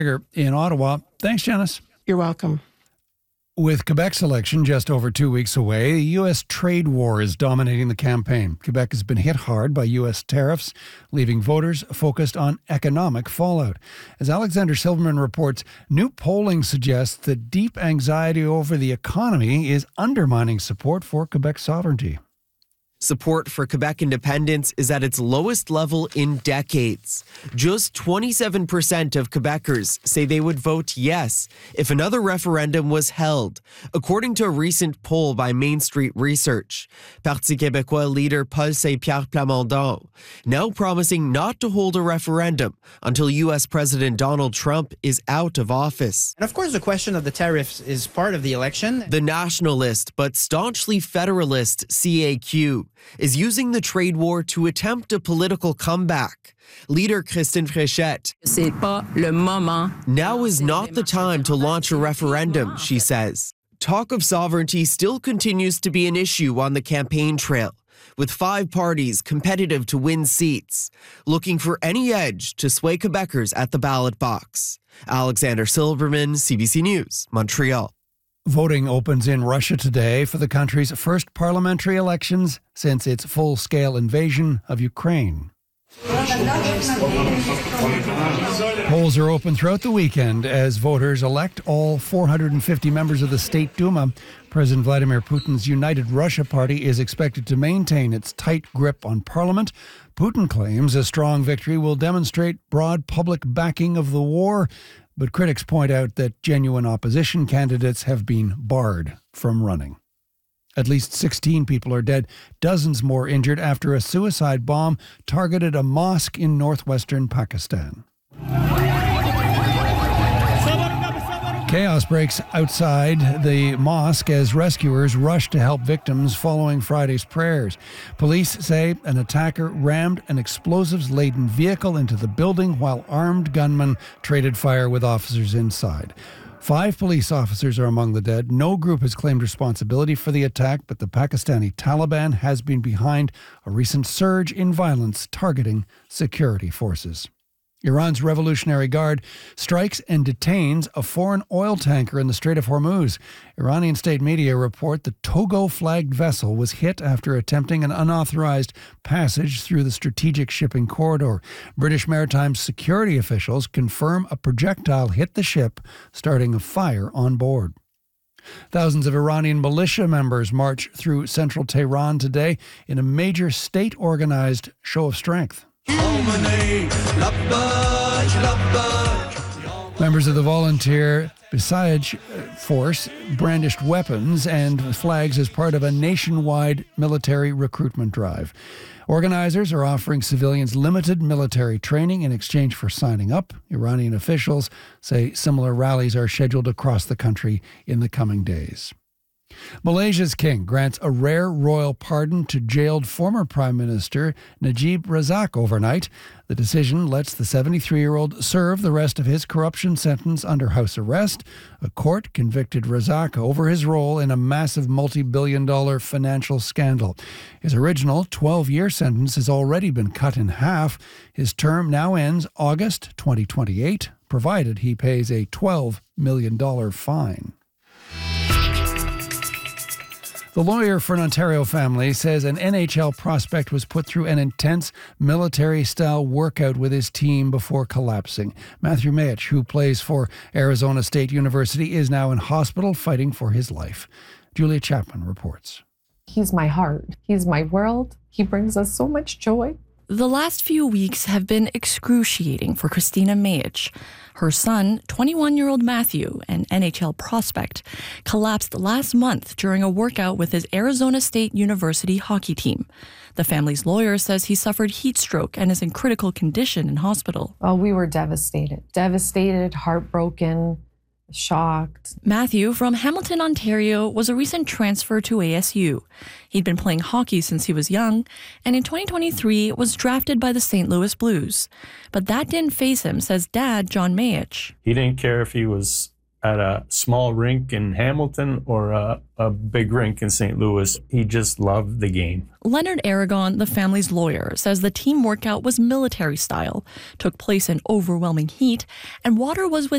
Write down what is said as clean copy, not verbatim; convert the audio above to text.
In Ottawa. Thanks, Janice. You're welcome. With Quebec's election just over 2 weeks away, the U.S. trade war is dominating the campaign. Quebec has been hit hard by U.S. tariffs, leaving voters focused on economic fallout. As Alexander Silverman reports, new polling suggests that deep anxiety over the economy is undermining support for Quebec's sovereignty. Support for Quebec independence is at its lowest level in decades. Just 27% of Quebecers say they would vote yes if another referendum was held, according to a recent poll by Main Street Research. Parti Québécois leader Paul Saint-Pierre Plamondon now promising not to hold a referendum until U.S. President Donald Trump is out of office. And of course, the question of the tariffs is part of the election. The nationalist but staunchly federalist CAQ is using the trade war to attempt a political comeback. Leader Christine Fréchette. Now is not the time to launch a referendum, she says. Talk of sovereignty still continues to be an issue on the campaign trail, with 5 parties competitive to win seats, looking for any edge to sway Quebecers at the ballot box. Alexander Silverman, CBC News, Montreal. Voting opens in Russia today for the country's first parliamentary elections since its full-scale invasion of Ukraine. Polls are open throughout the weekend as voters elect all 450 members of the State Duma. President Vladimir Putin's United Russia Party is expected to maintain its tight grip on parliament. Putin claims a strong victory will demonstrate broad public backing of the war, but critics point out that genuine opposition candidates have been barred from running. At least 16 people are dead, dozens more injured after a suicide bomb targeted a mosque in northwestern Pakistan. Chaos breaks outside the mosque as rescuers rush to help victims following Friday's prayers. Police say an attacker rammed an explosives-laden vehicle into the building while armed gunmen traded fire with officers inside. 5 police officers are among the dead. No group has claimed responsibility for the attack, but the Pakistani Taliban has been behind a recent surge in violence targeting security forces. Iran's Revolutionary Guard strikes and detains a foreign oil tanker in the Strait of Hormuz. Iranian state media report the Togo-flagged vessel was hit after attempting an unauthorized passage through the strategic shipping corridor. British maritime security officials confirm a projectile hit the ship, starting a fire on board. Thousands of Iranian militia members march through central Tehran today in a major state-organized show of strength. Members of the volunteer Basij force brandished weapons and flags as part of a nationwide military recruitment drive. Organizers are offering civilians limited military training in exchange for signing up. Iranian officials say similar rallies are scheduled across the country in the coming days. Malaysia's king grants a rare royal pardon to jailed former Prime Minister Najib Razak overnight. The decision lets the 73-year-old serve the rest of his corruption sentence under house arrest. A court convicted Razak over his role in a massive multi-billion-dollar financial scandal. His original 12-year sentence has already been cut in half. His term now ends August 2028, provided he pays a $12 million fine. The lawyer for an Ontario family says an NHL prospect was put through an intense military-style workout with his team before collapsing. Matthew Mayich, who plays for Arizona State University, is now in hospital fighting for his life. Julia Chapman reports. He's my heart. He's my world. He brings us so much joy. The last few weeks have been excruciating for Christina Mayich. Her son, 21-year-old Matthew, an NHL prospect, collapsed last month during a workout with his Arizona State University hockey team. The family's lawyer says he suffered heat stroke and is in critical condition in hospital. Oh, we were devastated, heartbroken, shocked. Matthew, from Hamilton, Ontario, was a recent transfer to ASU. He'd been playing hockey since he was young, and in 2023 was drafted by the St. Louis Blues. But that didn't faze him, says dad, John Mayich. He didn't care if he was at a small rink in Hamilton or a big rink in St. Louis. He just loved the game. Leonard Aragon, the family's lawyer, says the team workout was military style, took place in overwhelming heat, and water was within